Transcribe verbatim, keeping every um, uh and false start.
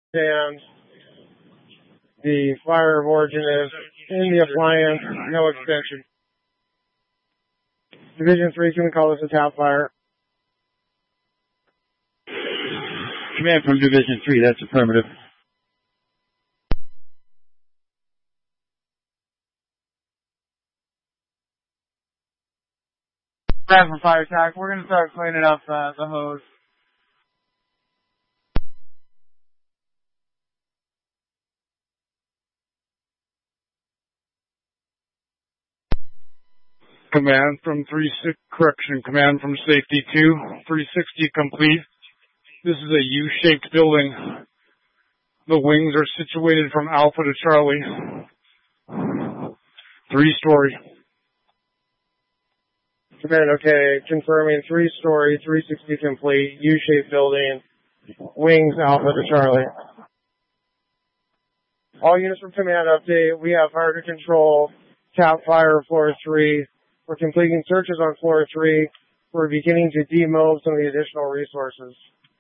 And the fire of origin is in the appliance, no extension. Division three, can we call this a tap fire? Command from Division three, that's affirmative. Command from fire attack, we're going to start cleaning up uh, the hose. Command from three six, correction, command from safety two, three sixty complete. This is a U-shaped building. The wings are situated from Alpha to Charlie. Three-story. Command, okay, confirming three-story, three sixty complete, U-shaped building, wings Alpha to Charlie. All units from command update, we have fire to control, tap fire floor three. We're completing searches on floor three. We're beginning to demob some of the additional resources.